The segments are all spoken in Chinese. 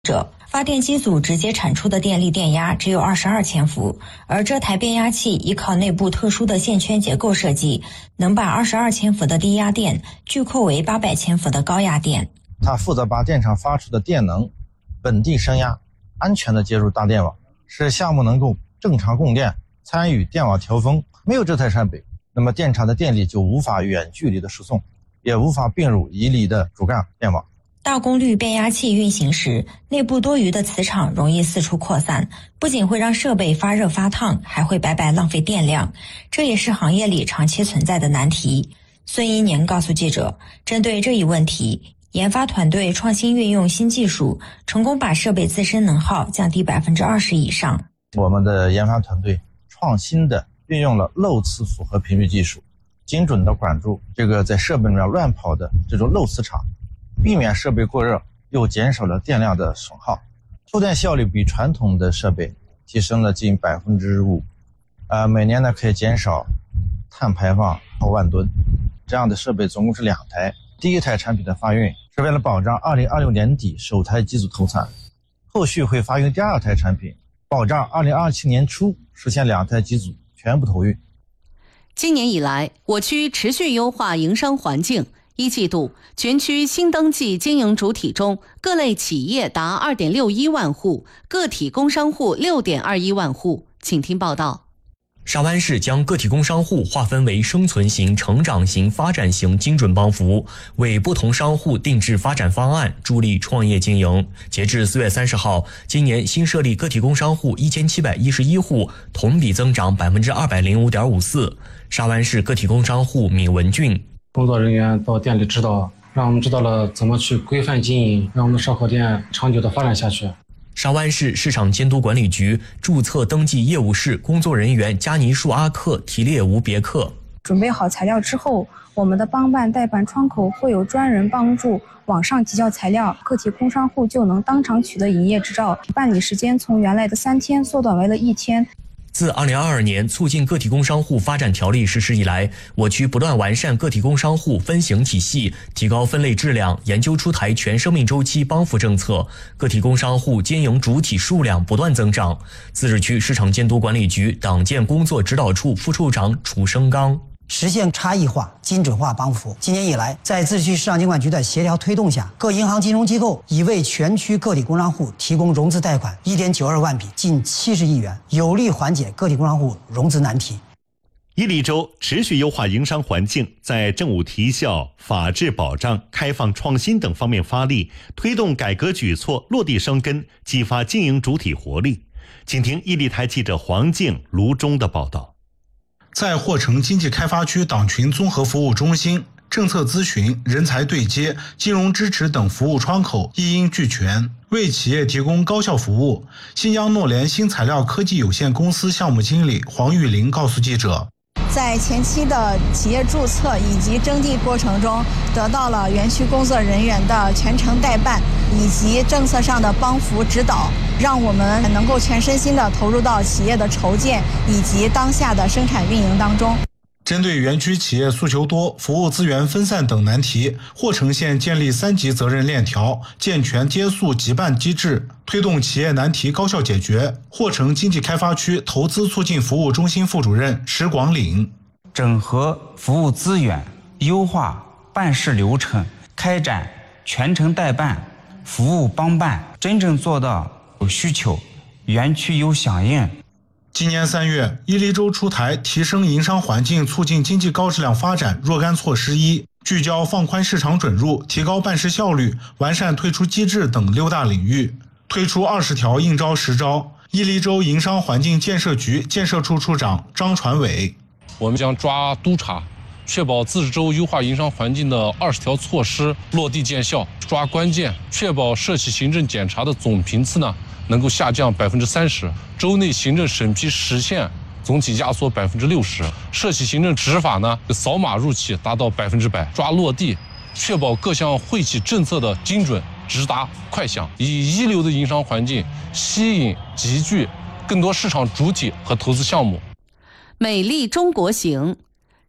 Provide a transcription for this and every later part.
发电机组直接产出的电力电压只有22千伏，而这台变压器依靠内部特殊的线圈结构设计，能把22千伏的低压电聚扣为800千伏的高压电。 它负责把电厂发出的电能稳定升压，安全地接入大电网，使项目能够正常供电，参与电网调峰。没有这台设备，那么电厂的电力就无法远距离的输送，也无法并入伊犁的主干电网。 大功率变压器运行时，内部多余的磁场容易四处扩散，不仅会让设备发热发烫，还会白白浪费电量，这也是行业里长期存在的难题。孙一年告诉记者，针对这一问题，研发团队创新运用新技术，成功把设备自身能耗降低20%以上。 我们的研发团队创新的运用了漏磁复合频率技术，精准的管住这个在设备里面乱跑的这种漏磁场，避免设备过热，又减少了电量的损耗，充电效率比传统的设备提升了近5%，每年呢可以减少碳排放1万吨。这样的设备总共是2台，第一台产品的发运是为了保障2026年底首台机组投产，后续会发运第2台产品，保障2027年初实现2台机组全部投运。 今年以来，我区持续优化营商环境。一季度，全区新登记经营主体中，各类企业达2.61万户，个体工商户6.21万户。请听报道。 沙湾市将个体工商户划分为生存型、成长型、发展型精准帮扶，为不同商户定制发展方案，助力创业经营。截至4月30号，今年新设立个体工商户1711户，同比增长205.54%。沙湾市个体工商户闵文俊。 工作人员到店里指导，让我们知道了怎么去规范经营，让我们烧烤店长久的发展下去。 沙湾市市场监督管理局注册登记业务室工作人员加尼树阿克提列吴别克。 准备好材料之后，我们的帮办代办窗口会有专人帮助网上提交材料，个体工商户就能当场取得营业执照，办理时间从原来的3天缩短为了1天。 自2022年促进个体工商户发展条例实施以来，我区不断完善个体工商户分型体系，提高分类质量，研究出台全生命周期帮扶政策，个体工商户经营主体数量不断增长。自治区市场监督管理局党建工作指导处副处长楚生刚。 实现差异化、精准化帮扶。今年以来，在自治区市场监管局的协调推动下，各银行金融机构已为全区个体工商户提供融资贷款1.92万笔，近70亿元，有力缓解个体工商户融资难题。 伊犁州持续优化营商环境，在政务提效、法治保障、开放创新等方面发力，推动改革举措落地生根，激发经营主体活力。请听伊犁台记者黄静、卢忠的报道。 在霍城经济开发区党群综合服务中心，政策咨询、人才对接、金融支持等服务窗口一应俱全，为企业提供高效服务。新疆诺联新材料科技有限公司项目经理黄玉玲告诉记者， 在前期的企业注册以及征地过程中，得到了园区工作人员的全程代办以及政策上的帮扶指导，让我们能够全身心地投入到企业的筹建以及当下的生产运营当中。 针对园区企业诉求多、服务资源分散等难题，霍城县建立3级责任链条，健全接诉急办机制，推动企业难题高效解决。霍城经济开发区投资促进服务中心副主任石广岭， 整合服务资源，优化办事流程，开展全程代办、服务帮办，真正做到有需求，园区有响应。 今年3月，伊犁州出台提升营商环境、促进经济高质量发展若干措施1，聚焦放宽市场准入、提高办事效率、完善退出机制等6大领域，推出20条应招实招。伊犁州营商环境建设局建设处处长张传伟， 我们将抓督查，确保自治州优化营商环境的20条措施落地见效，抓关键，确保涉企行政检查的总频次能够下降30%，州内行政审批实现总体压缩60%，涉企行政执法扫码入企达到100%，抓落地，确保各项惠企政策的精准、直达、快响，以一流的营商环境吸引集聚更多市场主体和投资项目。 美丽中国行。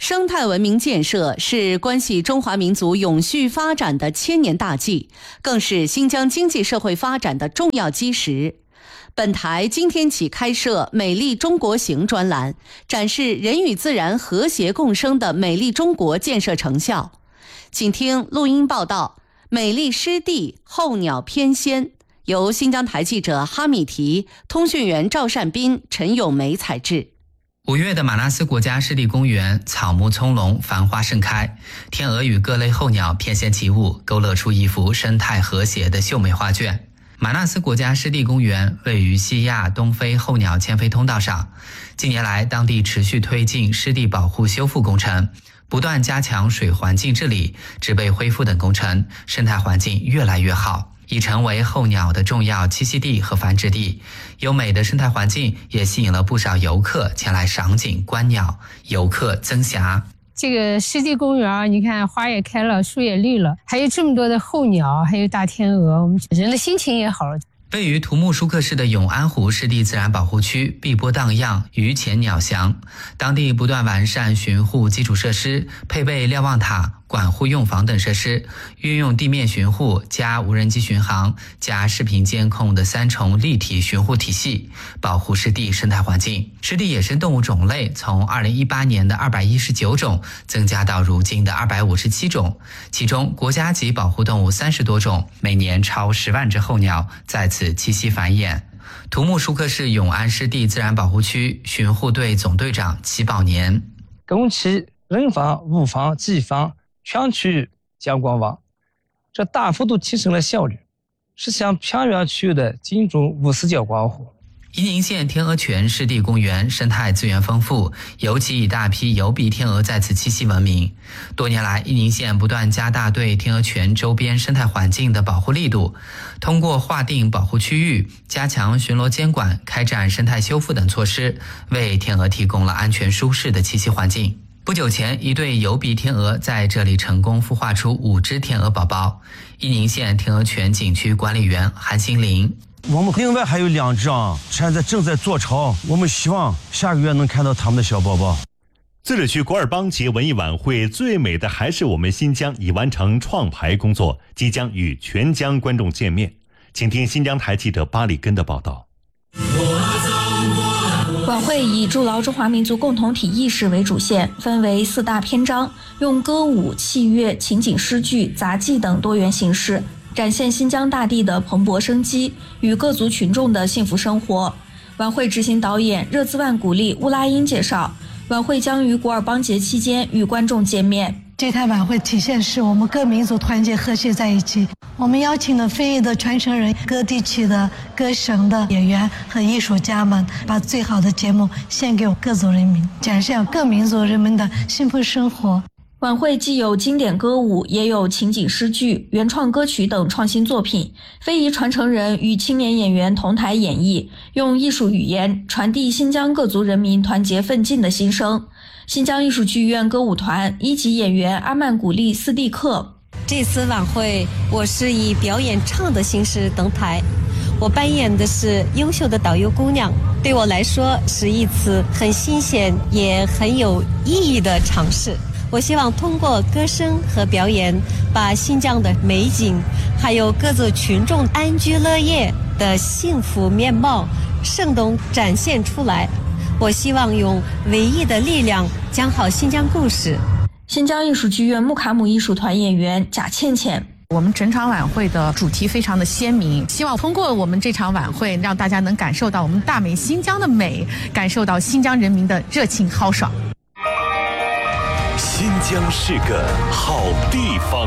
生态文明建设是关系中华民族永续发展的千年大计，更是新疆经济社会发展的重要基石。本台今天起开设美丽中国行专栏，展示人与自然和谐共生的美丽中国建设成效。请听录音报道：美丽湿地候鸟翩跹，由新疆台记者哈米提、通讯员赵善斌、陈咏梅采制。 5月的马纳斯国家湿地公园草木葱茏，繁花盛开，天鹅与各类候鸟翩跹起舞，勾勒出一幅生态和谐的秀美画卷。马纳斯国家湿地公园位于西亚东非候鸟迁飞通道上，近年来当地持续推进湿地保护修复工程，不断加强水环境治理、植被恢复等工程，生态环境越来越好，已成为候鸟的重要栖息地和繁殖地。优美的生态环境也吸引了不少游客前来赏景观鸟，游客增暇。 这个湿地公园，你看花也开了，树也绿了，还有这么多的候鸟，还有大天鹅，我们人的心情也好了。 位于图木舒克市的永安湖湿地自然保护区，碧波荡漾，鱼潜鸟翔。当地不断完善巡护基础设施，配备瞭望塔、管护用房等设施，运用地面巡护加无人机巡航加视频监控的3重立体巡护体系，保护湿地生态环境。湿地野生动物种类从2018年的219种增加到如今的257种，其中国家级保护动物30多种，每年超10万只候鸟在此栖息繁衍。图木舒克市永安湿地自然保护区巡护队总队长齐宝年： 公期、人防、物防、技防全区域将广网，这大幅度提升了效率，是向偏远区域的精准无死角保护。 伊宁县天鹅泉湿地公园生态资源丰富，尤其以大批疣鼻天鹅在此栖息闻名。多年来，伊宁县不断加大对天鹅泉周边生态环境的保护力度，通过划定保护区域、加强巡逻监管、开展生态修复等措施，为天鹅提供了安全舒适的栖息环境。不久前，一对疣鼻天鹅在这里成功孵化出5只天鹅宝宝。伊宁县天鹅泉景区管理员韩新林： 我们另外还有2只现在正在做巢，我们希望下个月能看到他们的小宝宝。 自治区古尔邦节文艺晚会最美的还是我们新疆已完成创排工作，即将与全疆观众见面。请听新疆台记者巴里根的报道。 晚会以筑牢中华民族共同体意识为主线，分为4大篇章，用歌舞、器乐、情景诗句、杂技等多元形式展现新疆大地的蓬勃生机与各族群众的幸福生活。晚会执行导演热兹万古丽乌拉因介绍，晚会将于古尔邦节期间与观众见面。 这台晚会体现是我们各民族团结和谐在一起。我们邀请了非遗的传承人、各地区的各省的演员和艺术家们，把最好的节目献给各族人民，展现各民族人民的幸福生活。 晚会既有经典歌舞，也有情景诗句、原创歌曲等创新作品，非遗传承人与青年演员同台演绎，用艺术语言传递新疆各族人民团结奋进的心声。新疆艺术剧院歌舞团1级演员阿曼古丽斯蒂克： 这次晚会我是以表演唱的形式登台，我扮演的是优秀的导游姑娘，对我来说是一次很新鲜也很有意义的尝试。我希望通过歌声和表演，把新疆的美景还有各族群众安居乐业的幸福面貌生动展现出来。我希望用唯一的力量讲好新疆故事。 新疆艺术剧院木卡姆艺术团演员贾倩倩： 我们整场晚会的主题非常的鲜明，希望通过我们这场晚会，让大家能感受到我们大美新疆的美，感受到新疆人民的热情豪爽。 新疆是个好地方。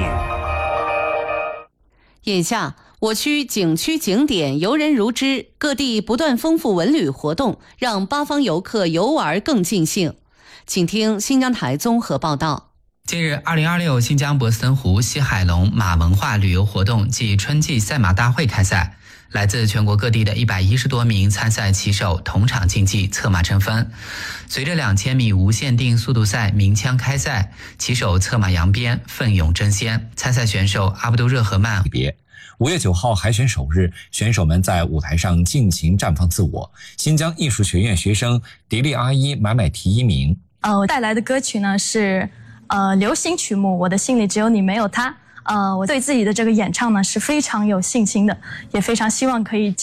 眼下我区景区景点游人如织，各地不断丰富文旅活动，让八方游客游玩更尽兴。请听新疆台综合报道。 近日，2026新疆博斯登湖西海龙马文化旅游活动暨春季赛马大会开赛，来自全国各地的110多名参赛骑手同场竞技，策马争分。随着2000米无限定速度赛鸣枪开赛，骑手策马扬鞭，奋勇争先。参赛选手阿布杜热合曼 5月9号海选首日，选手们在舞台上尽情绽放自我。新疆艺术学院学生迪丽阿依买买提1名， 我带来的歌曲呢是流行曲目《我的心里只有你没有他》。我对自己的这个演唱呢是非常有信心的，也非常希望可以